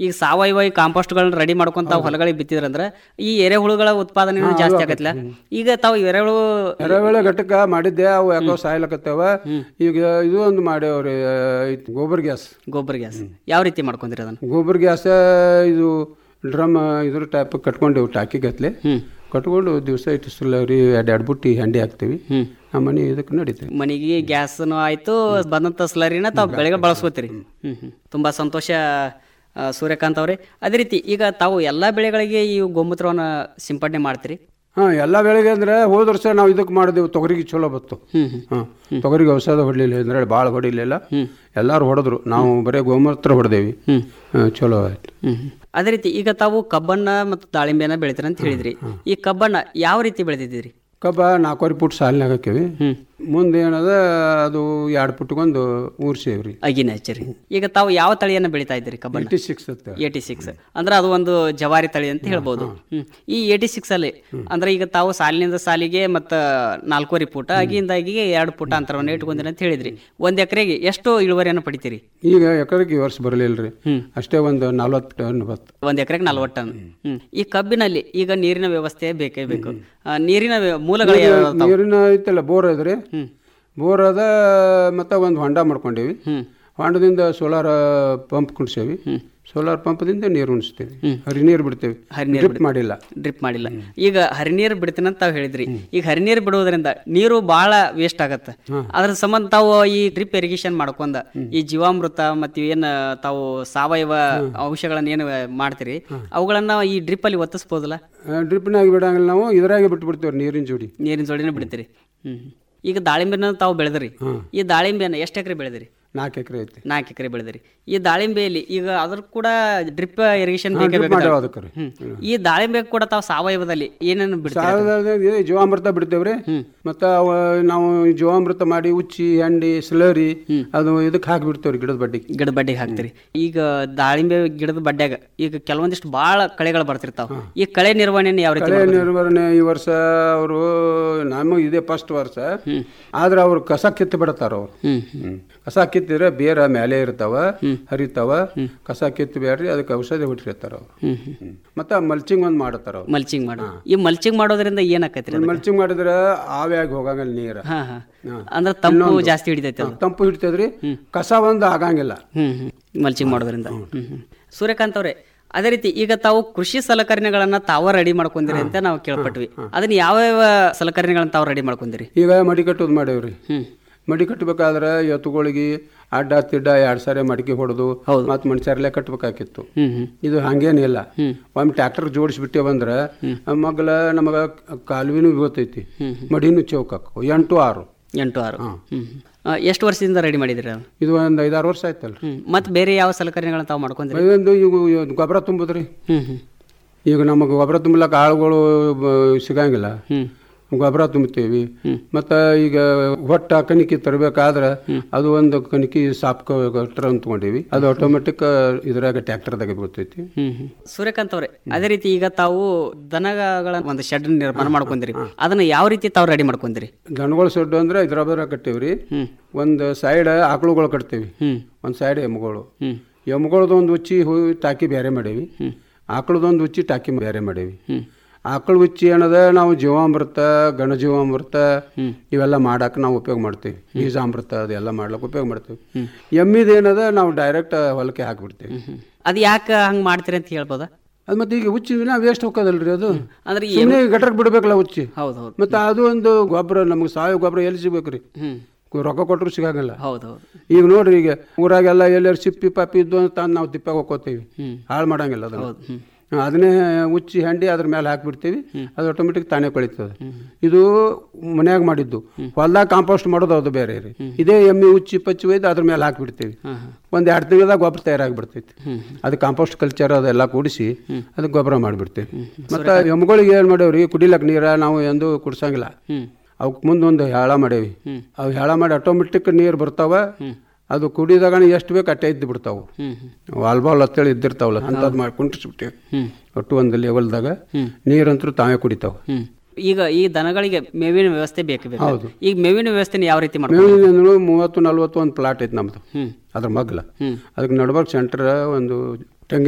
ಈಗ ಸಾವಯವ ಕಾಂಪೋಸ್ಟ್ಗಳನ್ನ ರೆಡಿ ಮಾಡ್ಕೊಂತ ಹೊಲಗಳಿಗೆ ಬಿತ್ತಿದ್ರಂದ್ರೆ ಈ ಎರೆಹುಳುಗಳ ಉತ್ಪಾದನೆ ಜಾಸ್ತಿ ಆಗತ್ತಲ್ಲ. ಈಗ ತಾವು ಎರೆಹುಳ ಘಟಕ ಮಾಡಿದ್ದೆ, ಅವು ಯಾಕೋ ಸಾಯ್ಲಕತ್ತವ. ಈಗ ಇದು ಒಂದು ಮಾಡ್ಯಾವ್ರಿ, ಗೊಬ್ಬರ ಗ್ಯಾಸ್. ಯಾವ ರೀತಿ ಮಾಡ್ಕೊಂಡ್ರಿ ಅದನ್ನ? ಗೊಬ್ಬರ ಗ್ಯಾಸ್ ಇದು ಡ್ರಮ್ ಇದ್ರ ಟೈಪ್ ಕಟ್ಕೊಂಡೇವು, ಟಾಕಿ ಗತ್ಲೆ ಕಟ್ಕೊಂಡು ದಿವಸ ಇಟ್ಟು ಸುಲ್ಲರಿ 2 ಬುಟ್ಟಿ ಹಂಡಿ ಹಾಕ್ತಿವಿ. ನಮ್ಮ ಮನೆ ಇದಕ್ಕೆ ನಡೀತೀವಿ. ಮನೆಗೆ ಗ್ಯಾಸ್ನು ಆಯ್ತು, ಬಂದಂತ ಸ್ಲರಿನ ತಾವು ಬೆಳೆಗೆ ಬಳಸ್ಕೋತೀರಿ. ತುಂಬಾ ಸಂತೋಷ ಸೂರ್ಯಕಾಂತ್ ಅವರೇ. ಅದೇ ರೀತಿ ಈಗ ತಾವು ಎಲ್ಲಾ ಬೆಳೆಗಳಿಗೆ ಈ ಗೋಮೂತ್ರವನ್ನ ಸಿಂಪಡಣೆ ಮಾಡ್ತೀರಿ? ಎಲ್ಲ ಬೆಳೆಗೆ ಅಂದ್ರೆ ಹೋದ ವರ್ಷ ನಾವು ಇದಕ್ಕೆ ಮಾಡಿದೆವು, ತೊಗರಿಗೆ ಚಲೋ ಬತ್ತು. ತೊಗರಿಗೆ ಔಷಧ ಹೊಡಲಿಲ್ಲ ಅಂದ್ರೆ ಭಾಳ ಹೊಡಿಲಿಲ್ಲ, ಎಲ್ಲಾರು ಹೊಡೆದ್ರು, ನಾವು ಬರೀ ಗೋಮೂತ್ರ ಹೊಡೆದೇವಿ, ಚಲೋ ಆಯ್ತು. ಅದೇ ರೀತಿ ಈಗ ತಾವು ಕಬ್ಬನ್ನ ಮತ್ತು ದಾಳಿಂಬೆನ ಬೆಳಿತೀರ ಅಂತ ಹೇಳಿದ್ರಿ. ಈ ಕಬ್ಬನ್ನ ಯಾವ ರೀತಿ ಬೆಳೆದಿದ್ದೀರಿ? ಕಬ್ಬ 4 ಫುಟ್ ಸಾಲಿನಾಗ ಹಾಕೇವಿ. ಮುಂದೆ ಏನದ ಅದು 2 ಫುಟ್ಗೊಂದು ಊರ್ಸೇವ್ರಿ. ಅಗಿನ ಹಚ್ಚರಿ. ಈಗ ತಾವು ಯಾವ ತಳಿಯನ್ನ ಬೆಳಿತಾ ಇದ್ದೀರಿ? ಕಬ್ಬನ್ನ 86 ಅಂದ್ರೆ ಅದು ಒಂದು ಜವಾರಿ ತಳಿ ಅಂತ ಹೇಳ್ಬೋದು. ಈ 86 ಅಲ್ಲಿ ಅಂದ್ರೆ ಈಗ ತಾವು ಸಾಲಿನಿಂದ ಸಾಲಿಗೆ ಮತ್ತ 4.5 ಫುಟ್ ಅಗಿಯಿಂದ ಅಗಿಗೆ 2 ಫುಟ್ ಅಂತರವನ್ನು ಇಟ್ಕೊಂಡಿರಿ ಅಂತ ಹೇಳಿದ್ರಿ. 1 ಎಕರೆಗೆ ಎಷ್ಟು ಇಳುವರಿಯನ್ನು ಪಡಿತೀರಿ? ಈಗ ಎಕರೆಗೆ ಈ ವರ್ಷ ಬರಲಿಲ್ರಿ, ಅಷ್ಟೇ ಒಂದು 40 ಟನ್ ಬತ್ತು. 1 ಎಕರೆಗೆ 40 ಟನ್. ಈ ಕಬ್ಬಿನಲ್ಲಿ ಈಗ ನೀರಿನ ವ್ಯವಸ್ಥೆ ಬೇಕೇ ಬೇಕು. ನೀರಿನ ಮೂಲಗಳು ನೀರಿನ ಐತಲ್ಲ, ಬೋರ್ ಇದ್ರಿ, ಬೋರ್ ಅದ. ಮತ್ತೆ ಒಂದು ಹೊಂಡ ಮಾಡ್ಕೊಂಡೇವಿ, ಹೊಂಡದಿಂದ ಸೋಲಾರ್ ಪಂಪ್ ಕುಣಿಸೇವಿ, ಸೋಲಾರ್ ಪಂಪ್ದಿಂದ ನೀರು ಉಣಿಸ್ತೇವೆ, ಹರಿನೀರು ಬಿಡ್ತೇವೆ, ಡ್ರಿಪ್ ಮಾಡಿಲ್ಲ. ಈಗ ಹರಿನೀರು ಬಿಡ್ತೀನಿ ಅಂತ ತಾವು ಹೇಳಿದ್ರಿ. ಈಗ ಹರಿನೀರು ಬಿಡುವುದರಿಂದ ನೀರು ಬಹಳ ವೇಸ್ಟ್ ಆಗತ್ತೆ. ಅದ್ರ ಸಂಬಂಧ ತಾವು ಈ ಡ್ರಿಪ್ ಇರಿಗೇಷನ್ ಮಾಡ್ಕೊಂಡ ಈ ಜೀವಾಮೃತ ಮತ್ತು ಏನ್ ತಾವು ಸಾವಯವ ಅಂಶಗಳನ್ನ ಏನು ಮಾಡ್ತೀರಿ ಅವುಗಳನ್ನ ಈ ಡ್ರಿಪ್ ಅಲ್ಲಿ ಒತ್ತಿಸಬಹುದಲ್ಲ? ಡ್ರಿಪ್ನಾಗ ಬಿಡಂಗಿಲ್ಲ, ನಾವು ಇದ್ರಾಗೆ ಬಿಟ್ಟು ಬಿಡ್ತೇವೆ, ನೀರಿನ ಜೋಡಿನ ಬಿಡ್ತೀರಿ. ಈಗ ದಾಳಿಂಬೆನ ತಾವು ಬೆಳೆದ್ರಿ. ಈ ದಾಳಿಂಬೆನ ಎಷ್ಟು ಎಕರೆ ಬೆಳೆದ್ರಿ? 4 ಎಕರೆ ಐತಿ. 4 ಎಕರೆ ಬೆಳೆದ್ರಿ. ಈ ದಾಳಿಂಬೆಯಲ್ಲಿ ಈಗ ಅದ್ರ ಕೂಡ ಡ್ರಿಪ್ ಇರಿಗೇಷನ್ ಈ ದಾಳಿಂಬೆ ಕೂಡ ತಾವು ಸಾವಯವದಲ್ಲಿ ಏನೇನು ಬಿಡ್ತೀವಿ? ಜೀವಾಮೃತ ಬಿಡ್ತೇವ್ರಿ. ಮತ್ತ ನಾವು ಜೀವಾಮೃತ ಮಾಡಿ ಉಚ್ಚಿ ಹಂಡಿ ಸ್ಲರಿ ಅದು ಇದಕ್ಕೆ ಹಾಕಿ ಬಿಡ್ತೇವ್ರಿ, ಗಿಡದ ಬಡ್ಡಿಗೆ ಹಾಕ್ತಿರಿ. ಈಗ ದಾಳಿಂಬೆ ಗಿಡದ ಬಡ್ಡ್ಯಾಗ ಈಗ ಕೆಲವೊಂದಿಷ್ಟು ಬಹಳ ಕಳೆಗಳು ಬರ್ತಿರ್ತಾವ. ಈ ಕಳೆ ನಿರ್ವಹಣೆ ಯಾವ ರೀತಿ? ಕಳೆ ನಿರ್ವಹಣೆ ಈ ವರ್ಷ ಅವರು ನಮಗೆ ಇದೆ ಫಸ್ಟ್ ವರ್ಷ, ಆದ್ರೆ ಅವ್ರು ಕಸ ಕಿತ್ತು ಬಿಡತಾರ. ಅವ್ರು ಕಸ ಕಿತ್ತಿದ್ರೆ ಬೇರ ಮೇಲೆ ಇರ್ತಾವ, ಹರಿತಾವ. ಕಸ ಕಿತ್ತು ಬೇಡ್ರಿ, ಅದಕ್ಕೆ ಔಷಧಿ ಹೊಟ್ಟಿರ್ತಾರ ಅವ್ರು. ಮತ್ತ ಮಲ್ಚಿಂಗ್ ಒಂದ್ ಮಾಡತಾರ. ಈ ಮಲ್ಚಿಂಗ್ ಮಾಡೋದ್ರಿಂದ ಏನಾಕೈತ್ರಿ? ಮಲ್ಚಿಂಗ್ ಮಾಡಿದ್ರೆ ಆವಿಯಾಗಿ ಹೋಗಂಗಿಲ್ಲ ನೀರ, ಅಂದ್ರೆ ತಂಪು ಜಾಸ್ತಿ ಹಿಡಿತೈತಿ. ತಂಪು ಹಿಡಿತದ್ರಿ, ಕಸ ಒಂದು ಆಗಂಗಿಲ್ಲ ಮಲ್ಚಿಂಗ್ ಮಾಡೋದ್ರಿಂದ. ಸೂರ್ಯಕಾಂತ್ ಅವ್ರೆ, ಅದೇ ರೀತಿ ಈಗ ತಾವು ಕೃಷಿ ಸಲಕರಣೆಗಳನ್ನ ತಾವ ರೆಡಿ ಮಾಡ್ಕೊಂಡಿರಿ ಅಂತ ನಾವು ಕೇಳ್ಪಟ್ವಿ. ಅದನ್ನ ಯಾವ ಸಲಕರಣೆಗಳನ್ನ ತಾವು ರೆಡಿ ಮಾಡ್ಕೊಂಡಿರಿ? ಈಗ ಮಡಿ ಕಟ್ಟೋದು ಮಾಡೇವ್ರಿ. ಮಡಿ ಕಟ್ಟಬೇಕಾದ್ರೆ ಎತ್ತುಗಳಿಗೆ ಅಡ್ಡ ತಿಡ್ಡ 2 ಸಾರಿ ಮಡಿಕೆ ಹೊಡೆದು ಮತ್ ಮನುಷ್ಯರಲ್ಲೇ ಕಟ್ಬೇಕಾಗಿತ್ತು. ಇದು ಹಂಗೇನಿಲ್ಲ, ಒಮ್ಮೆ ಟ್ರ್ಯಾಕ್ಟರ್ ಜೋಡಿಸ್ಬಿಟ್ಟೇವಂದ್ರ ಮಗ್ಲ ನಮಗ ಕಾಲುವಿನೂ ಗೊತ್ತೈತಿ, ಮಡಿನೂ ಚೌಕಾಕು. 8-6 ಎಷ್ಟು ವರ್ಷದಿಂದ ರೆಡಿ ಮಾಡಿದ್ರಿ? ಇದು ಒಂದು 5-6 ವರ್ಷ ಆಯ್ತಲ್ರಿ. ಮತ್ತೆ ಬೇರೆ ಯಾವ ಸಲಕರಣೆಗಳನ್ನ ತಾವು ಮಾಡ್ಕೊಂಡ್ರಿ? ಈಗ ಗೊಬ್ಬರ ತುಂಬುದ್ರಿ. ಈಗ ನಮಗೆ ಗೊಬ್ಬರ ತುಂಬಲಕ್ಕ ಆಳುಗಳು ಸಿಗಂಗಿಲ್ಲ, ಗೊಬ್ಬರ ತುಂಬ್ತೇವಿ. ಮತ್ತು ಈಗ ಹೊಟ್ಟ ಕಣಿಕೆ ತರಬೇಕಾದ್ರೆ ಅದು ಒಂದು ಕಣಿಕೆ ಸಾಪ್ ಕಟ್ರ ಅಂದ್ಕೊಂಡೇವಿ, ಅದು ಆಟೋಮೆಟಿಕ್ ಇದ್ರಾಗ ಟ್ರ್ಯಾಕ್ಟರ್ದಾಗ ಬರ್ತೈತಿ. ಸೂರ್ಯಕಾಂತ್ ಅವ್ರೆ, ಅದೇ ರೀತಿ ಈಗ ತಾವು ದನಗಳ ಒಂದು ಶೆಡ್ ನಿರ್ಮಾಣ ಮಾಡ್ಕೊಂಡ್ರಿ, ಅದನ್ನ ಯಾವ ರೀತಿ ತಾವು ರೆಡಿ ಮಾಡ್ಕೊಂಡ್ರಿ? ದನಗಳ ಶೆಡ್ ಅಂದ್ರೆ ಇದ್ರ ಕಟ್ಟೇವ್ರಿ. ಒಂದು ಸೈಡ್ ಆಕಳುಗಳು ಕಟ್ತೇವಿ, ಒಂದು ಸೈಡ್ ಎಮ್ಗಳದ್ದು ಒಂದು ಉಚ್ಚಿ ಟಾಕಿ ಬೇರೆ ಮಾಡೇವಿ, ಆಕಳದೊಂದು ಉಚ್ಚಿ ಟಾಕಿ ಬೇರೆ ಮಾಡೇವಿ. ಆಕಳು ಉಚ್ಚಿ ಏನದ ನಾವು ಜೀವಾಮೃತ, ಘನಜೀವಾಮೃತ ಇವೆಲ್ಲ ಮಾಡಕ್ಕೆ ನಾವು ಉಪಯೋಗ ಮಾಡ್ತೀವಿ. ಬೀಜಾಮೃತ ಅದೆಲ್ಲ ಮಾಡ್ಲಿಕ್ಕೆ ಉಪಯೋಗ ಮಾಡ್ತೀವಿ. ಎಮ್ಮಿದೇನದ ನಾವು ಡೈರೆಕ್ಟ್ ಹೊಲಕ್ಕೆ ಹಾಕಿಬಿಡ್ತೀವಿ. ಅದು ಯಾಕೆ ಹಂಗೆ ಮಾಡ್ತೀರಿ ಅಂತ ಹೇಳ್ಬೋದಾ? ಅದು ಮತ್ತೆ ಈಗ ಉಚ್ಚಿ ವೇಸ್ಟ್ ಹೋಗೋದಲ್ರಿ, ಅದು ಅಂದ್ರೆ ಸುಮ್ಮನೆ ಗಟ್ರಕ್ಕೆ ಬಿಡ್ಬೇಕಲ್ಲ ಉಚ್ಚಿ. ಮತ್ತೆ ಅದು ಒಂದು ಗೊಬ್ಬರ, ನಮ್ಗೆ ಸಾವಯವ ಗೊಬ್ಬರ ಎಲ್ಲಿ ಸಿಗ್ಬೇಕ್ರಿ? ರೊಕ್ಕ ಕೊಟ್ಟರು ಸಿಗಂಗಿಲ್ಲ. ಈಗ ನೋಡ್ರಿ, ಈಗ ಊರಾಗೆಲ್ಲ ಎಲ್ಲಾರು ಸಿಪ್ಪಿ ಪಾಪಿ ಇದ್ದು ಅಂತ ನಾವು ತಿಪ್ಪಾಗ ಹೋಗ್ಕೋತೀವಿ, ಹಾಳು ಮಾಡಂಗಿಲ್ಲ ಅದನ್ನ. ಅದನ್ನೇ ಉಚ್ಚಿ ಹಂಡಿ ಅದ್ರ ಮೇಲೆ ಹಾಕಿಬಿಡ್ತೀವಿ, ಅದು ಆಟೋಮೆಟಿಕ್ ತಾನೇ ಕೊಳಿತದೆ. ಇದು ಮನ್ಯಾಗ ಮಾಡಿದ್ದು. ಹೊಲ್ದಾಗ ಕಾಂಪೋಸ್ಟ್ ಮಾಡೋದು ಅದು ಬೇರೆ ರೀ. ಇದೇ ಎಮ್ಮೆ ಉಚ್ಚಿ ಪಚ್ಚಿ ಒಯ್ದು ಅದ್ರ ಮೇಲೆ ಹಾಕಿಬಿಡ್ತೀವಿ, 1-2 ತಿಂಗಳದಾಗ ಗೊಬ್ಬರ ತಯಾರಾಗಿಬಿಡ್ತೈತಿ. ಅದು ಕಾಂಪೋಸ್ಟ್ ಕಲ್ಚರ್ ಅದೆಲ್ಲ ಕೂಡಿಸಿ ಅದಕ್ಕೆ ಗೊಬ್ಬರ ಮಾಡಿಬಿಡ್ತೀವಿ. ಮತ್ತು ಎಮ್ಗಳಿಗೆ ಏನು ಮಾಡೇವ್ರಿ, ಕುಡಿಲಕ್ಕೆ ನೀರ ನಾವು ಎಂದು ಕುಡ್ಸಂಗಿಲ್ಲ. ಅವಕ್ಕೆ ಮುಂದೊಂದು ಹೇಳ ಮಾಡೇವಿ, ಅವು ಹೇಳ ಮಾಡಿ ಆಟೋಮೆಟಿಕ್ ನೀರು ಬರ್ತಾವ. ಅದು ಕುಡಿದಾಗ ಎಷ್ಟು ಬೇಕು ಅಟ್ಟೆ ಇದ್ದು ಬಿಡ್ತಾವು. ವಾಲ್ಬಾಲ್ ಅಂತೇಳಿ ಇದ್ದಿರ್ತಾವಲ್ಲ, ಅಂಥದ್ದು ಮಾಡಿ ಕುಂಟಿಸ್ಬಿಟ್ಟೇವೆ. ಒಟ್ಟು ಒಂದು ಲೆವೆಲ್ದಾಗ ನೀರಂತರೂ ತಾವೇ ಕುಡಿತಾವ. ಈಗ ಈ ದನಗಳಿಗೆ ಮೇವಿನ ವ್ಯವಸ್ಥೆ ಬೇಕು. ಈಗ ಮೇವಿನ ವ್ಯವಸ್ಥೆ ಯಾವ ರೀತಿ ಮಾಡ್ತೀವಿ? 30-40 ಒಂದು ಪ್ಲಾಟ್ ಐತಿ ನಮ್ದು, ಅದ್ರ ಮಗ್ಲ. ಅದಕ್ಕೆ ನಡ್ಬಾರ್ಕ್ ಸೆಂಟರ್ ಒಂದು